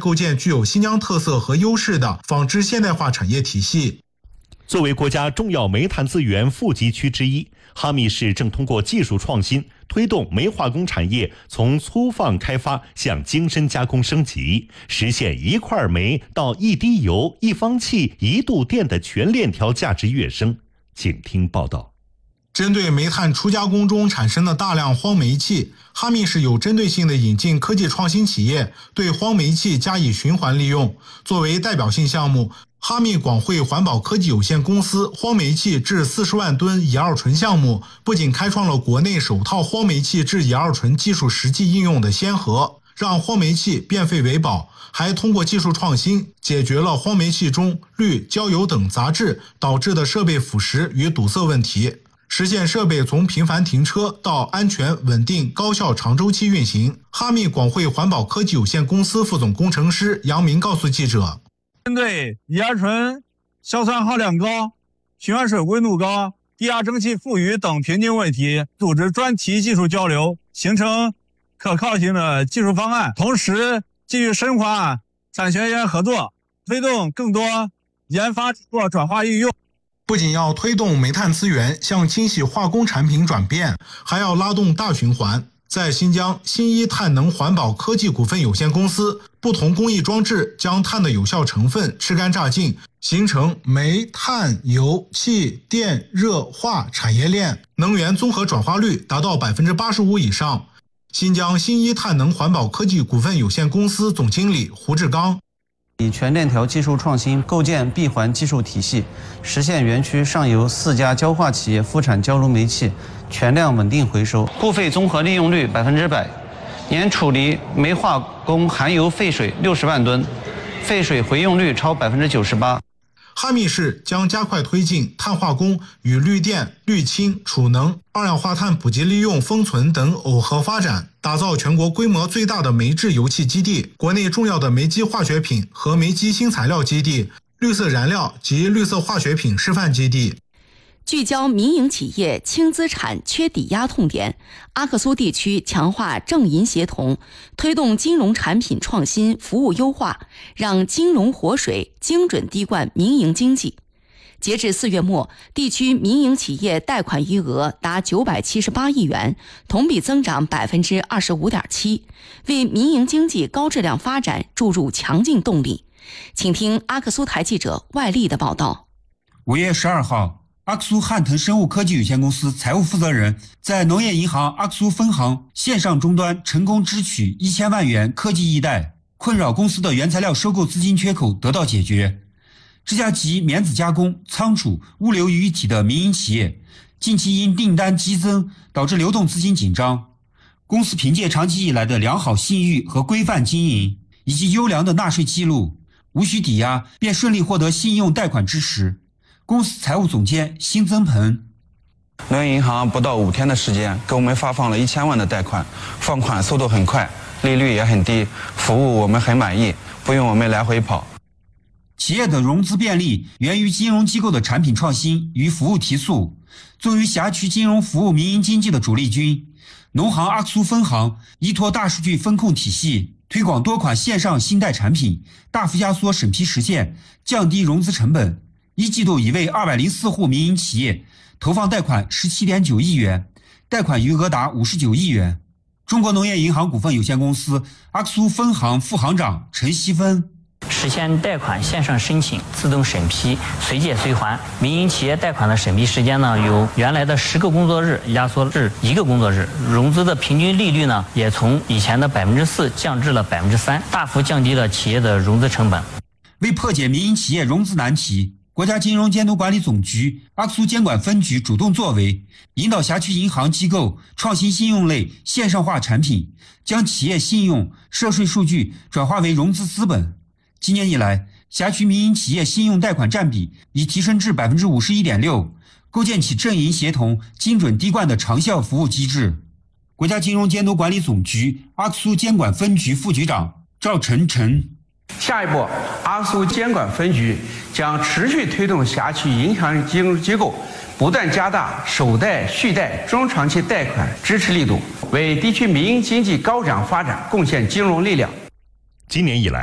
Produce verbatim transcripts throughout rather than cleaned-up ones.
构建具有新疆特色和优势的纺织现代化产业体系。 作为国家重要煤炭资源富集区之一，哈密市正通过技术创新，推动煤化工产业从粗放开发向精深加工升级，实现一块煤到一滴油、一方气、一度电的全链条价值跃升。请听报道。 针对煤炭初加工中产生的大量荒煤气，哈密市有针对性地引进科技创新企业，对荒煤气加以循环利用。作为代表性项目，哈密广汇环保科技有限公司荒煤气至四十万吨乙二醇项目，不仅开创了国内首套荒煤气至乙二醇技术实际应用的先河，让荒煤气变废为宝，还通过技术创新解决了荒煤气中氯、焦油等杂质导致的设备腐蚀与堵塞问题，实现设备从频繁停车到安全、稳定、高效、长周期运行。哈密广汇环保科技有限公司副总工程师杨明告诉记者， 针对乙二醇硝酸耗量高、循环水温度高、低压蒸汽富余等瓶颈问题，组织专题技术交流，形成可靠性的技术方案，同时继续深化产学研合作，推动更多研发或转化应用。 不仅要推动煤炭资源向清洗化工产品转变，还要拉动大循环。在新疆，新一碳能环保科技股份有限公司不同工艺装置将碳的有效成分吃干榨净，形成煤、炭、油、气、电、热、化产业链，能源综合转化率达到 百分之八十五 以上。新疆新一碳能环保科技股份有限公司总经理胡志刚， 以全链条技术创新构建闭环技术体系，实现园区上游四家焦化企业复产焦炉煤气全量稳定回收，固废综合利用率百分之百，年处理煤化工含油废水六十万吨，废水回用率超百分之九十八。 哈密市将加快推进碳化工与绿电、绿氢、储能、二氧化碳补给利用、封存等耦合发展，打造全国规模最大的煤制油气基地、国内重要的煤机化学品和煤机新材料基地、绿色燃料及绿色化学品示范基地。 聚焦民营企业轻资产缺抵押痛点，阿克苏地区强化政银协同，推动金融产品创新服务优化，让金融活水精准滴灌民营经济。截至四月末，地区民营企业贷款余额达九百七十八亿元，同比增长 百分之二十五点七， 为民营经济高质量发展注入强劲动力。请听阿克苏台记者外力的报道。 五月十二号，阿克苏汉腾生物科技有限公司财务负责人在农业银行阿克苏分行线上终端成功支取一千万元科技易贷，困扰公司的原材料收购资金缺口得到解决。这家集棉籽加工、仓储、物流于一体的民营企业，近期因订单激增导致流动资金紧张。公司凭借长期以来的良好信誉和规范经营，以及优良的纳税记录，无需抵押便顺利获得信用贷款支持。公司财务总监辛增鹏， 农业银行不到五天的时间给我们发放了一千万的贷款，放款速度很快，利率也很低，服务我们很满意，不用我们来回跑。 企业的融资便利源于金融机构的产品创新与服务提速。作为辖区金融服务民营经济的主力军，农行阿克苏分行依托大数据风控体系，推广多款线上信贷产品，大幅压缩审批时限，降低融资成本。一季度已为二百零四户民营企业投放贷款 十七点九亿元，贷款余额达五十九亿元。中国农业银行股份有限公司阿克苏分行副行长陈希芬， 实现贷款线上申请、自动审批、随借随还。民营企业贷款的审批时间呢，由原来的十个工作日压缩至一个工作日。融资的平均利率呢，也从以前的百分之四降至了百分之三，大幅降低了企业的融资成本。 为破解民营企业融资难题，国家金融监督管理总局阿克苏监管分局主动作为，引导辖区银行机构创新信用类线上化产品，将企业信用、涉税数据转化为融资资本。今年以来，辖区民营企业信用贷款占比已提升至 百分之五十一点六， 构建起政银协同、精准滴灌的长效服务机制。国家金融监督管理总局阿克苏监管分局副局长赵晨晨， 下一步，阿克苏监管分局将持续推动辖区银行金融机构不断加大首贷、续贷、中长期贷款支持力度，为地区民营经济高质量发展贡献金融力量。 今年以来，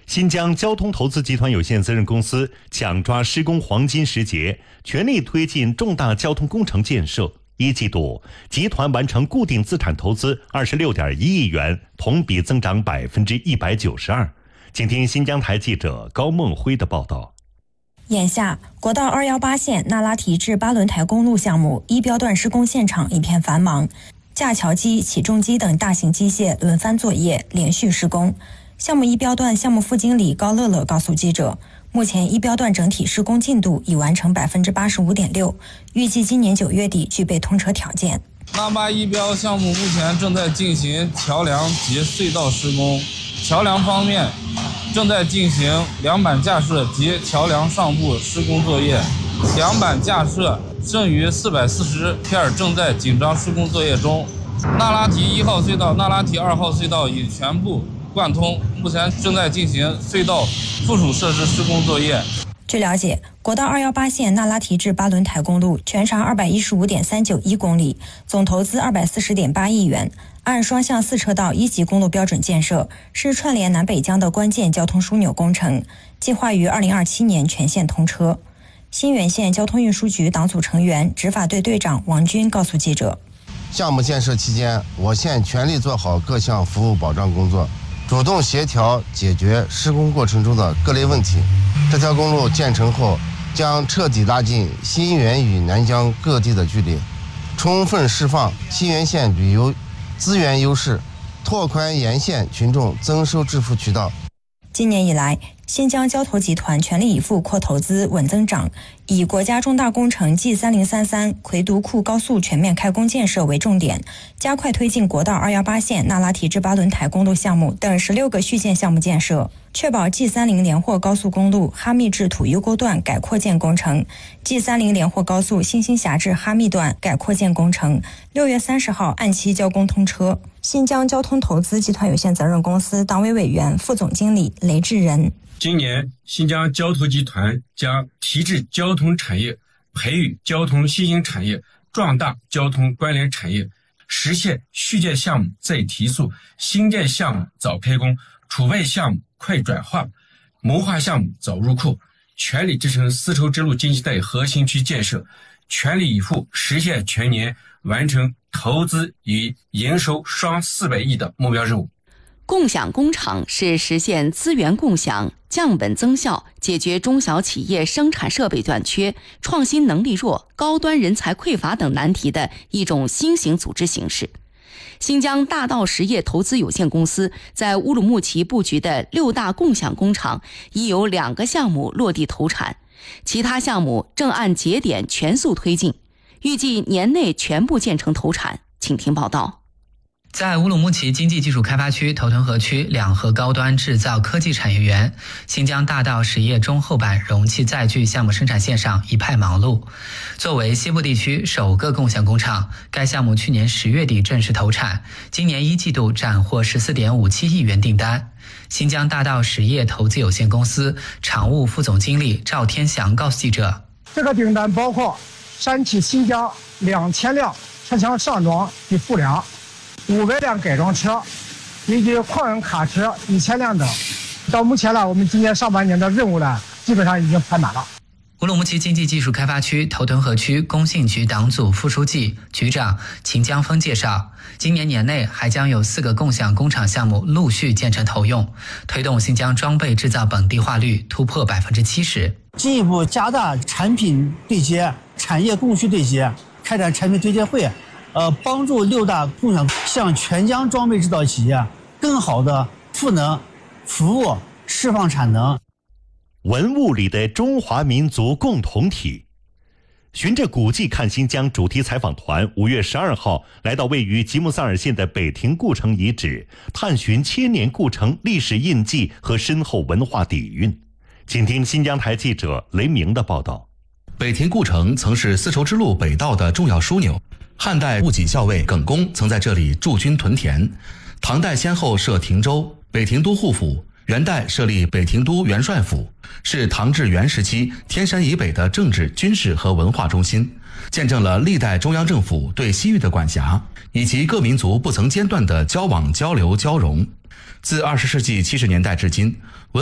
新疆交通投资集团有限责任公司抢抓施工黄金时节，全力推进重大交通工程建设。一季度，集团完成固定资产投资二十六点一亿元，同比增长百分之一百九十二。请听新疆台记者高梦辉的报道。 眼下，国道二一八线那拉提至八轮台公路项目一标段施工现场一片繁忙，架桥机、起重机等大型机械轮番作业，连续施工。项目一标段项目副经理高乐乐告诉记者，目前一标段整体施工进度已完成百分之八十五点六，预计今年九月底具备通车条件。 那巴一标项目目前正在进行桥梁及隧道施工，桥梁方面正在进行梁板架设及桥梁上部施工作业，梁板架设剩余四百四十片正在紧张施工作业中。那拉提一号隧道、那拉提二号隧道已全部贯通，目前正在进行隧道附属设施施工作业。 据了解，国道二一八线那拉提至八轮台公路全长二百一十五点三九一公里，总投资二百四十点八亿元，按双向四车道一级公路标准建设，是串联南北疆的关键交通枢纽工程，计划于二零二七年全线通车。新源县交通运输局党组成员、执法队队长王军告诉记者， 项目建设期间，我县全力做好各项服务保障工作，主动协调解决施工过程中的各类问题。这条公路建成后，将彻底拉近新源与南疆各地的距离，充分释放新源县旅游资源优势，拓宽沿线群众增收致富渠道。 今年以来，新疆交投集团全力以赴扩投资、稳增长，以国家重大工程 G 三零三三奎独库高速全面开工建设为重点，加快推进国道二一八线那拉提至八轮台公路项目等十六个续建项目建设，确保 G 三零连霍高速公路哈密至土悠沟段改扩建工程、G 三零连霍高速新兴峡至哈密段改扩建工程六月三十号按期交工通车。新疆交通投资集团有限责任公司党委委员、副总经理雷志仁， 今年新疆交投集团将提质交通产业，培育交通新兴产业，壮大交通关联产业，实现续建项目再提速，新建项目早开工，储备项目快转化，谋划项目早入库，全力支撑丝绸之路经济带核心区建设，全力以赴实现全年完成投资与营收双四百亿的目标任务。 共享工厂是实现资源共享、降本增效、解决中小企业生产设备短缺、创新能力弱、高端人才匮乏等难题的一种新型组织形式。新疆大道实业投资有限公司在乌鲁木齐布局的六大共享工厂已有两个项目落地投产，其他项目正按节点全速推进，预计年内全部建成投产。请听报道。 在乌鲁木齐经济技术开发区头屯河区两河高端制造科技产业园，新疆大道实业中后版容器载具项目生产线上一派忙碌。作为西部地区首个共享工厂，该项目去年十月底正式投产，今年一季度斩获 十四点五七亿元订单。新疆大道实业投资有限公司常务副总经理赵天祥告诉记者， 这个订单包括山体新疆两千辆车厢上装及复梁，五百辆改装车，以及矿人卡车一千辆等。到目前呢，我们今年上半年的任务呢，基本上已经排满了。 乌鲁木齐经济技术开发区头屯河区工信局党组副书记、局长秦江峰介绍，今年年内还将有四个共享工厂项目陆续建成投用，推动新疆装备制造本地化率突破百分之七十， 进一步加大产品对接、产业供需对接，开展产品对接会。呃，帮助六大共享向全疆装备制造企业更好的赋能、服务、释放产能。 文物里的中华民族共同体。循着古迹看新疆主题采访团五月十二号来到位于吉木萨尔县的北亭故城遗址，探寻千年故城历史印记和深厚文化底蕴。请听新疆台记者雷鸣的报道。 北亭故城曾是丝绸之路北道的重要枢纽，汉代戊己校尉耿恭曾在这里驻军屯田，唐代先后设亭州、北亭都护府，元代设立北亭都元帅府，是唐至元时期天山以北的政治、军事和文化中心，见证了历代中央政府对西域的管辖，以及各民族不曾间断的交往、交流、交融。自二十世纪七十年代至今，